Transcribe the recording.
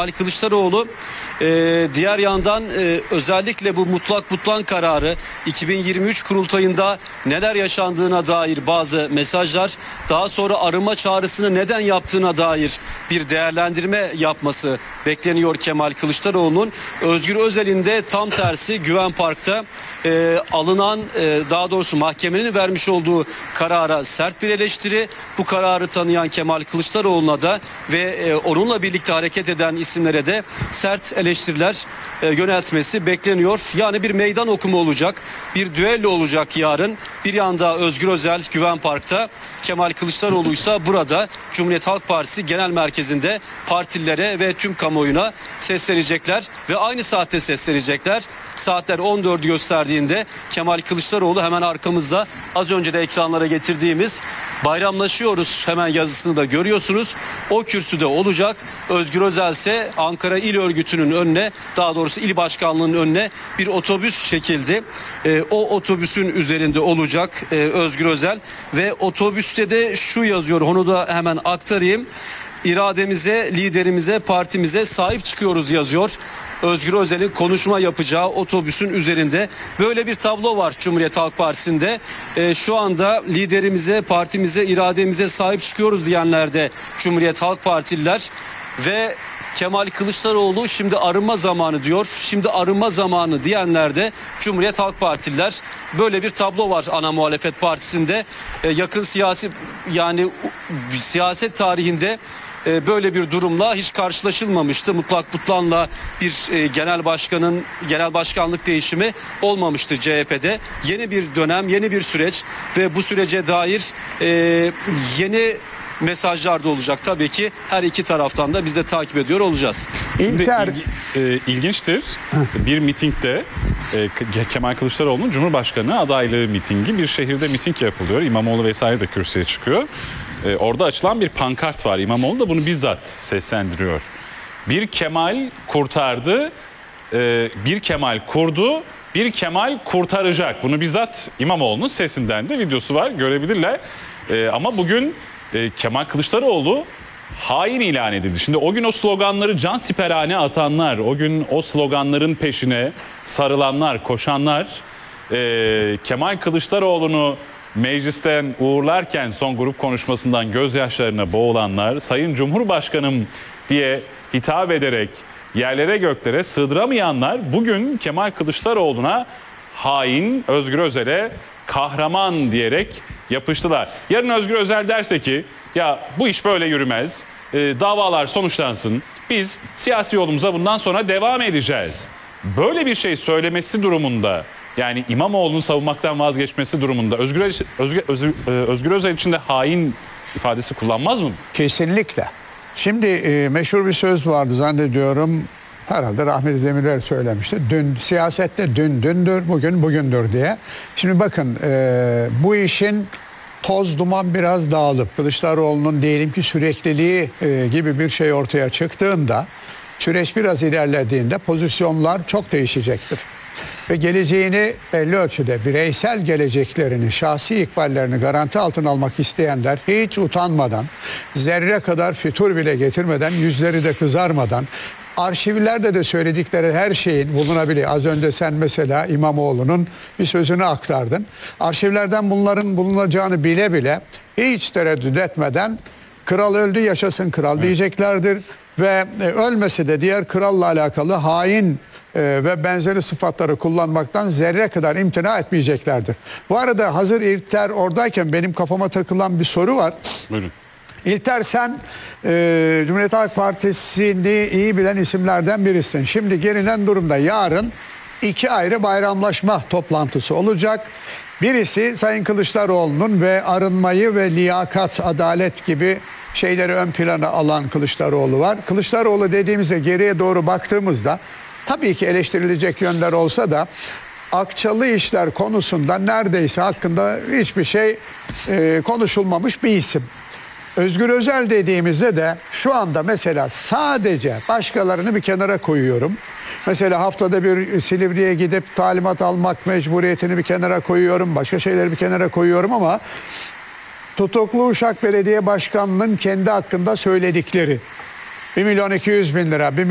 Kemal Kılıçdaroğlu diğer yandan özellikle bu mutlak butlan kararı 2023 kurultayında neler yaşandığına dair bazı mesajlar, daha sonra arınma çağrısını neden yaptığına dair bir değerlendirme yapması bekleniyor Kemal Kılıçdaroğlu'nun. Özgür Özel'in de tam tersi Güven Park'ta alınan daha doğrusu mahkemenin vermiş olduğu karara sert bir eleştiri. Bu kararı tanıyan Kemal Kılıçdaroğlu'na da ve onunla birlikte hareket eden isimlere de sert eleştiriler yöneltmesi bekleniyor. Yani bir meydan okuma olacak, bir düello olacak yarın. Bir yanda Özgür Özel Güven Park'ta, Kemal Kılıçdaroğlu ise burada Cumhuriyet Halk Partisi Genel Merkezi'nde partililere ve tüm kamuoyuna seslenecekler ve aynı saatte seslenecekler. Saatler 14'ü gösterdiğinde Kemal Kılıçdaroğlu hemen arkamızda, az önce de ekranlara getirdiğimiz bayramlaşıyoruz hemen yazısını da görüyorsunuz. O kürsüde olacak. Özgür Özel ise Ankara İl Örgütü'nün önüne, daha doğrusu il başkanlığının önüne bir otobüs çekildi. O otobüsün üzerinde olacak Özgür Özel ve otobüste de şu yazıyor, onu da hemen aktarayım. İrademize, liderimize, partimize sahip çıkıyoruz yazıyor. Özgür Özel'in konuşma yapacağı otobüsün üzerinde böyle bir tablo var Cumhuriyet Halk Partisi'nde. Şu anda liderimize, partimize, irademize sahip çıkıyoruz diyenler de Cumhuriyet Halk Partililer ve Kemal Kılıçdaroğlu şimdi arınma zamanı diyor. Şimdi arınma zamanı diyenler de Cumhuriyet Halk Partililer. Böyle bir tablo var ana muhalefet partisinde. Yakın siyaset tarihinde böyle bir durumla hiç karşılaşılmamıştı. Mutlak butlanla bir genel başkanlık değişimi olmamıştı CHP'de. Yeni bir dönem, yeni bir süreç ve bu sürece dair yeni mesajlar da olacak. Tabii ki her iki taraftan da biz de takip ediyor olacağız. İlginçtir. Bir mitingde Kemal Kılıçdaroğlu'nun Cumhurbaşkanı adaylığı mitingi, bir şehirde miting yapılıyor. İmamoğlu vesaire de kürsüye çıkıyor. Orada açılan bir pankart var. İmamoğlu da bunu bizzat seslendiriyor. Bir Kemal kurtardı, bir Kemal kurdu, bir Kemal kurtaracak. Bunu bizzat İmamoğlu'nun sesinden de videosu var, görebilirler. Ama bugün Kemal Kılıçdaroğlu hain ilan edildi. Şimdi o gün o sloganları cansiperhane atanlar, o gün o sloganların peşine sarılanlar, koşanlar, Kemal Kılıçdaroğlu'nu meclisten uğurlarken son grup konuşmasından gözyaşlarına boğulanlar, Sayın Cumhurbaşkanım diye hitap ederek yerlere göklere sığdıramayanlar bugün Kemal Kılıçdaroğlu'na hain, Özgür Özel'e kahraman diyerek yapıştılar. Yarın Özgür Özel derse ki ya bu iş böyle yürümez, davalar sonuçlansın, biz siyasi yolumuza bundan sonra devam edeceğiz. Böyle bir şey söylemesi durumunda, yani İmamoğlu'nun savunmaktan vazgeçmesi durumunda Özgür Özel için de hain ifadesi kullanmaz mı? Kesinlikle. Şimdi meşhur bir söz vardı zannediyorum. Herhalde rahmetli Demirel söylemişti. Dün siyasette dün dündür, bugün bugündür diye. Şimdi bakın bu işin toz duman biraz dağılıp Kılıçdaroğlu'nun diyelim ki sürekliliği gibi bir şey ortaya çıktığında, süreç biraz ilerlediğinde pozisyonlar çok değişecektir. Ve geleceğini belli ölçüde, bireysel geleceklerini, şahsi ikballerini garanti altına almak isteyenler hiç utanmadan, zerre kadar fütur bile getirmeden, yüzleri de kızarmadan, arşivlerde de söyledikleri her şeyin bulunabilir. Az önce sen mesela İmamoğlu'nun bir sözünü aktardın. Arşivlerden bunların bulunacağını bile bile hiç tereddüt etmeden kral öldü yaşasın kral diyeceklerdir. Ve ölmesi de diğer kralla alakalı hain ve benzeri sıfatları kullanmaktan zerre kadar imtina etmeyeceklerdir. Bu arada hazır İlter oradayken benim kafama takılan bir soru var. Buyurun. İlter, sen Cumhuriyet Halk Partisi'ni iyi bilen isimlerden birisin. Şimdi gelinen durumda yarın iki ayrı bayramlaşma toplantısı olacak. Birisi Sayın Kılıçdaroğlu'nun ve arınmayı ve liyakat, adalet gibi şeyleri ön plana alan Kılıçdaroğlu var. Kılıçdaroğlu dediğimizde geriye doğru baktığımızda tabii ki eleştirilecek yönler olsa da akçalı işler konusunda neredeyse hakkında hiçbir şey konuşulmamış bir isim. Özgür Özel dediğimizde de şu anda mesela sadece başkalarını bir kenara koyuyorum. Mesela haftada bir Silivri'ye gidip talimat almak mecburiyetini bir kenara koyuyorum. Başka şeyleri bir kenara koyuyorum ama tutuklu Uşak Belediye Başkanı'nın kendi hakkında söyledikleri 1.200.000 lira,